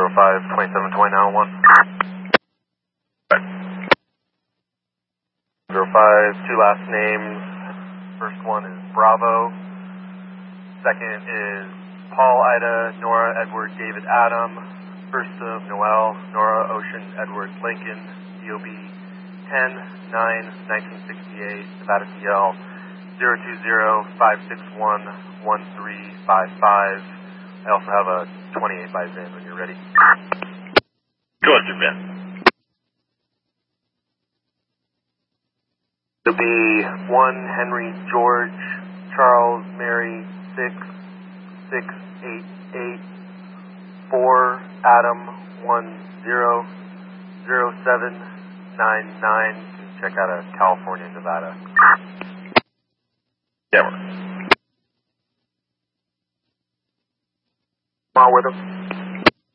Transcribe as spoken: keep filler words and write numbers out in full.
zero five twenty-seven twenty now one. zero five, two last names. First one is Bravo. Second is Paul Ida Nora Edward David Adam. First of Noel Nora Ocean Edward Lincoln. D O B ten nine nineteen sixty-eight, Nevada C L zero two zero five six one one three five five. I also have a twenty-eight by V I N when you're ready. Georgia, man. It'll be one Henry George Charles Mary six six eight eight four Adam one zero zero seven nine nine. Check out of California, Nevada. Yeah, we're Come on with him.